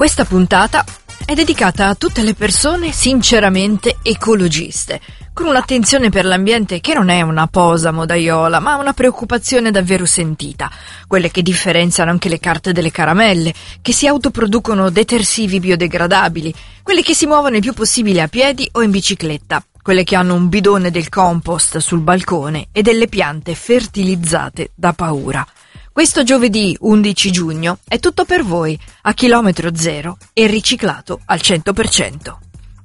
Questa puntata è dedicata a tutte le persone sinceramente ecologiste, con un'attenzione per l'ambiente che non è una posa modaiola, ma una preoccupazione davvero sentita. Quelle che differenziano anche le carte delle caramelle, che si autoproducono detersivi biodegradabili, quelle che si muovono il più possibile a piedi o in bicicletta, quelle che hanno un bidone del compost sul balcone e delle piante fertilizzate da paura. Questo giovedì 11 giugno è tutto per voi, a chilometro zero e riciclato al 100%.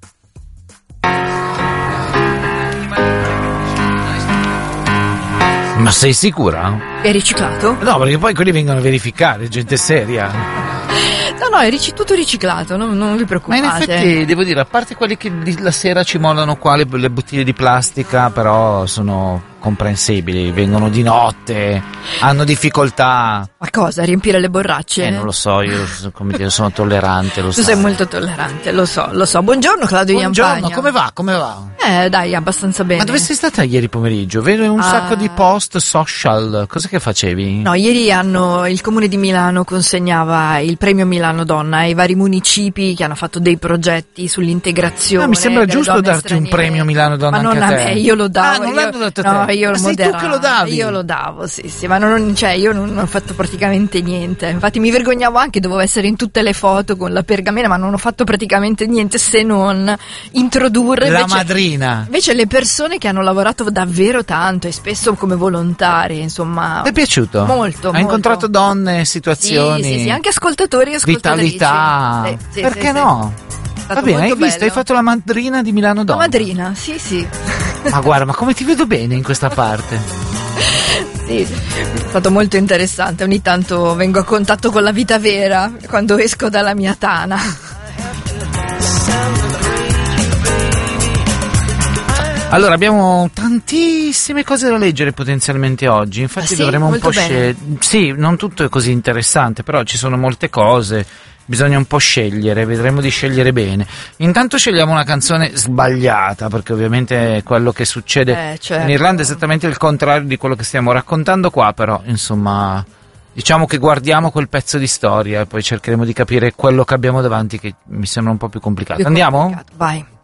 Ma sei sicura? È riciclato? No, perché poi quelli vengono a verificare, gente seria. No, è tutto riciclato, non vi preoccupate. Ma in effetti, devo dire, a parte quelli che la sera ci mollano qua le bottiglie di plastica, però sono comprensibili, vengono di notte, hanno difficoltà. Ma cosa, riempire le borracce? Non lo so, io come dire, sono tollerante, lo tu sai. sei molto tollerante, lo so. Buongiorno Claudio Iampagna. Buongiorno, come va? Dai, abbastanza bene. Ma dove sei stata ieri pomeriggio? Vedo un sacco di post social, cosa che facevi? No, ieri il Comune di Milano consegnava il premio Milano Donna ai vari municipi che hanno fatto dei progetti sull'integrazione. Mi sembra giusto darti straniere. un premio Milano Donna ma anche non a te. Me, io lo davo. Non l'hanno dato a te? No, io lo sei tu che lo davi? Io lo davo, sì, ma io non ho fatto praticamente niente. Infatti mi vergognavo anche, dovevo essere in tutte le foto con la pergamena, ma non ho fatto praticamente niente se non introdurre la madrina. Invece le persone che hanno lavorato davvero tanto e spesso come volontarie, insomma. Ti è piaciuto? Molto. Hai incontrato donne, situazioni? Sì, anche ascoltatori e ascoltatrici. Vitalità. Sì, perché no? Va bene, hai visto? Hai fatto la madrina di Milano Donna. La madrina, sì. Ma guarda, ma come ti vedo bene in questa parte. Sì, è stato molto interessante. Ogni tanto vengo a contatto con la vita vera quando esco dalla mia tana. Allora, abbiamo tantissime cose da leggere potenzialmente oggi, infatti dovremo un po' scegliere. Sì, non tutto è così interessante, però ci sono molte cose. Bisogna un po' scegliere, vedremo di scegliere bene. Intanto scegliamo una canzone sbagliata, perché ovviamente quello che succede certo. In Irlanda è esattamente il contrario di quello che stiamo raccontando qua, però insomma diciamo che guardiamo quel pezzo di storia e poi cercheremo di capire quello che abbiamo davanti, che mi sembra un po' più complicato. Andiamo? Vai.